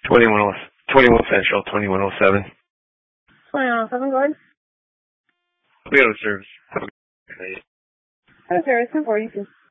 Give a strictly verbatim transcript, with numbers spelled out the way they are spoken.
twenty-one, twenty-one Central, twenty-one oh seven. twenty-one oh seven, go ahead. We have a service. Have a good night. Have a service, ten forty-two.